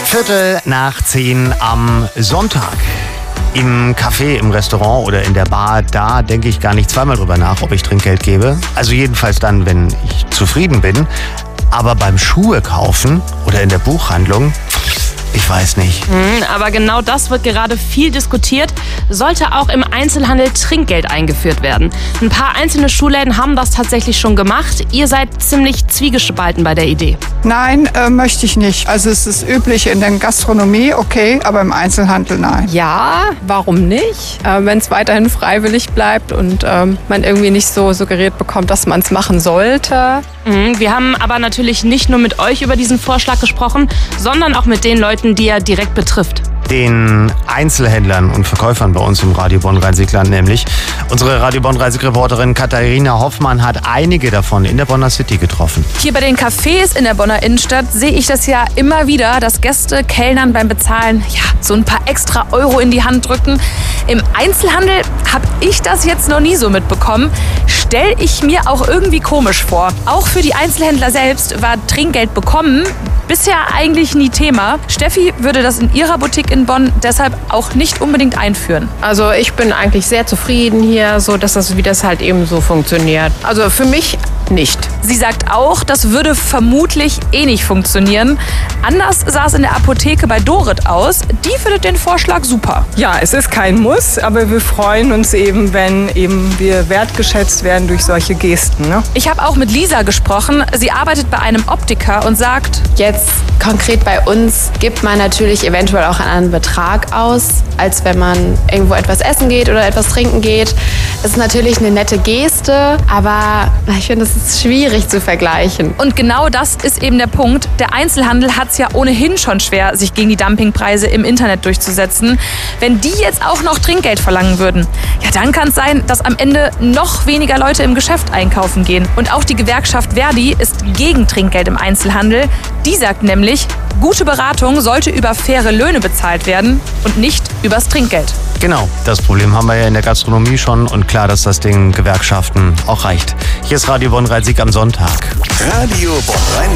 9:15 am Sonntag. Im Café, im Restaurant oder in der Bar, da denke ich gar nicht zweimal drüber nach, ob ich Trinkgeld gebe. Also jedenfalls dann, wenn ich zufrieden bin. Aber beim Schuhe kaufen oder in der Buchhandlung, ich weiß nicht. Aber genau das wird gerade viel diskutiert. Sollte auch im Einzelhandel Trinkgeld eingeführt werden? Ein paar einzelne Schuhläden haben das tatsächlich schon gemacht. Ihr seid ziemlich zwiegespalten bei der Idee. Nein, möchte ich nicht. Also es ist üblich in der Gastronomie, okay, aber im Einzelhandel nein. Ja, warum nicht? Wenn es weiterhin freiwillig bleibt und man irgendwie nicht so suggeriert bekommt, dass man es machen sollte. Wir haben aber natürlich nicht nur mit euch über diesen Vorschlag gesprochen, sondern auch mit den Leuten, die er direkt betrifft. Den Einzelhändlern und Verkäufern bei uns im Radio Bonn-Rhein-Sieg-Land nämlich. Unsere Radio Bonn-Rhein-Sieg-Reporterin Katharina Hoffmann hat einige davon in der Bonner City getroffen. Hier bei den Cafés in der Bonner Innenstadt sehe ich das ja immer wieder, dass Gäste Kellnern beim Bezahlen so ein paar extra Euro in die Hand drücken. Im Einzelhandel habe ich das jetzt noch nie so mitbekommen. Stelle ich mir auch irgendwie komisch vor. Auch für die Einzelhändler selbst war Trinkgeld bekommen bisher eigentlich nie Thema. Steffi würde das in ihrer Boutique in Bonn deshalb auch nicht unbedingt einführen. Also ich bin eigentlich sehr zufrieden hier, so dass wie das halt eben so funktioniert. Also für mich nicht. Sie sagt auch, das würde vermutlich nicht funktionieren. Anders sah es in der Apotheke bei Dorit aus. Die findet den Vorschlag super. Ja, es ist kein Muss, aber wir freuen uns eben, wenn wir wertgeschätzt werden durch solche Gesten. Ne? Ich habe auch mit Lisa gesprochen. Sie arbeitet bei einem Optiker und sagt, jetzt konkret bei uns gibt man natürlich eventuell auch einen anderen Betrag aus, als wenn man irgendwo etwas essen geht oder etwas trinken geht. Das ist natürlich eine nette Geste, aber ich finde, es ist schwierig zu vergleichen. Und genau das ist eben der Punkt. Der Einzelhandel hat es ja ohnehin schon schwer, sich gegen die Dumpingpreise im Internet durchzusetzen. Wenn die jetzt auch noch Trinkgeld verlangen würden, dann kann es sein, dass am Ende noch weniger Leute im Geschäft einkaufen gehen. Und auch die Gewerkschaft Verdi ist gegen Trinkgeld im Einzelhandel. Die sagt nämlich, gute Beratung sollte über faire Löhne bezahlt werden und nicht übers Trinkgeld. Genau, das Problem haben wir ja in der Gastronomie schon und klar, dass das den Gewerkschaften auch reicht. Hier ist Radio Bonn-Rhein-Sieg am Sonntag. Radio Bonn-Rhein-Sieg.